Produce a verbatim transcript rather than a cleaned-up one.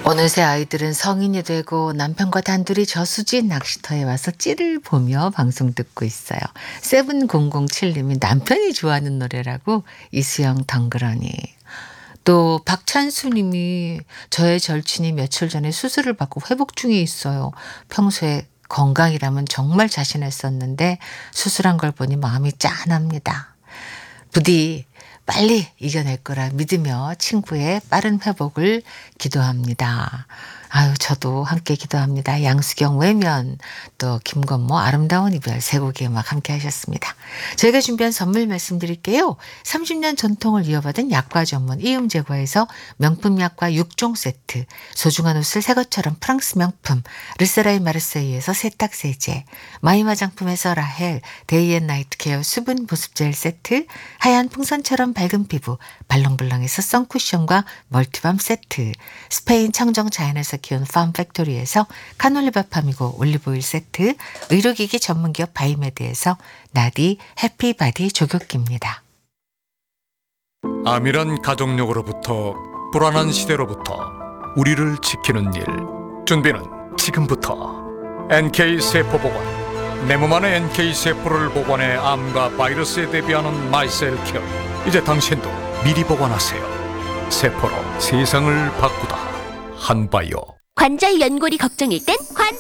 어느새 아이들은 성인이 되고 남편과 단둘이 저수지 낚시터에 와서 찌를 보며 방송 듣고 있어요. 세븐공공칠님이 남편이 좋아하는 노래라고 이수영 덩그러니. 또 박찬수님이 저의 절친이 며칠 전에 수술을 받고 회복 중에 있어요. 평소에 건강이라면 정말 자신했었는데 수술한 걸 보니 마음이 짠합니다. 부디 빨리 이겨낼 거라 믿으며 친구의 빠른 회복을 기도합니다. 아유, 저도 함께 기도합니다. 양수경 외면, 또 김건모 아름다운 이별 세 곡의 음악 함께 하셨습니다. 저희가 준비한 선물 말씀드릴게요. 삼십 년 전통을 이어받은 약과 전문 이음제과에서 명품 약과 육 종 세트, 소중한 옷을 새 것처럼 프랑스 명품 르세라이 마르세이에서 세탁세제, 마이 화장품에서 라헬 데이앤나이트 케어 수분 보습젤 세트, 하얀 풍선처럼 밝은 피부 발롱블롱에서 선쿠션과 멀티밤 세트, 스페인 청정 자연에서 키운 팜팩토리에서 카놀리바 팜이고 올리브오일 세트, 의료기기 전문기업 바이메드에서 나디 해피바디 조격기입니다. 암이란 가족력으로부터 불안한 시대로부터 우리를 지키는 일, 준비는 지금부터. 엔케이세포보관, 내 몸 안에 엔케이세포를 보관해 암과 바이러스에 대비하는 마이셀케어. 이제 당신도 미리 보관하세요. 세포로 세상을 바꾸다. 한바이오. 관절 연골이 걱정일 땐 관